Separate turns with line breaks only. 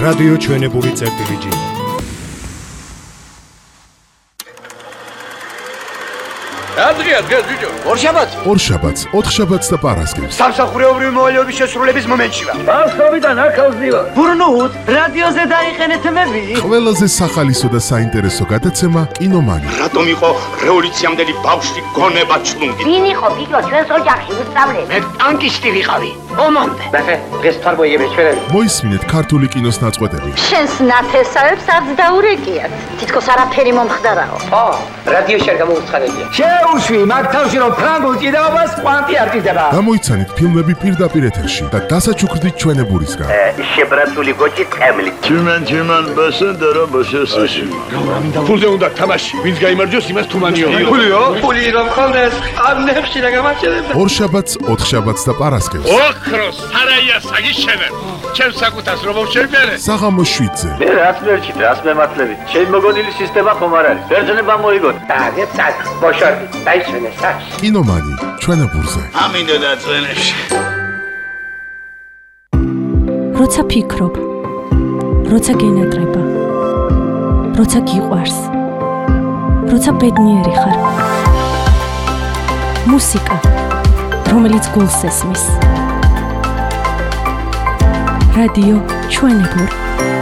რადიო ჩვენებური წერტილი.
Adria, Giorgio.
ორშაბათს, ოთხშაბათს და პარასკევს.
სამსახურეობრივი მოვალეობის შესრულების მომენტში ვარ.
Ბავშვობიდან აქავს ვარ.
ბურნუთ, რადიოზე დაიხენეთ მები.
ყველაზე სახალისო და საინტერესო გადაცემა კინომანი.
რატომ იყო რევოლუციამდელი ბავშვი გონება ჩლუნგი?
ვინ იყო ფიქრო ჩვენს ოჯახში უსწავლე?
მე ტანკისტი ვიყავი. ომამდე.
დღეს თვარ მოიგებს ჩვენები.
მოისმინეთ ქართული კინოს ნაწყვეტები.
შენს ნათესავებს არც დაურეკიათ. თითქოს არაფერი მომხდარაო.
რადიოში არ გამოვცხარებია.
შეუშვი მაგ თავში რომ ფრანგულ ჭიდაობას კვანტი არ ჭიდება.
გამოიცანით ფილმები პირდაპირ ეთერში და დასაჩუქრდით ჩვენებურისგან.
შებრაცული გოჭი წემლი.
Чиман басендера басესაში.
ფულზე უნდა თამაში. ვინც გაიმარჯვოს, იმას თუმანიო. ფული რომ ხონდეს, ამნებში და გამარჯვება.
ორშაბათს, ოთხშაბათს და პარასკევს.
ოქროს სარაია საგიშენებ. ჩემს საკუთას რომ შევბერე.
საღამოს 7-ზე.
მე რაც მერჩით, რაც მემართლებით. ჩემი მოგონილი სისტემა ხომ არ არის. ბერძნება მოიგოთ. დაგეცად, ბოშორდი. დაიჩვენე სახში.
კინომანი ჩვენებურზე.
ამინდა დაწვენებში.
როცა ფიქრობ, როცა გენატრება, როცა გიყვარს, როცა ბედნიერი ხარ. მუსიკა, რომელიც გულს ესმის. რადიო ჩვენებური.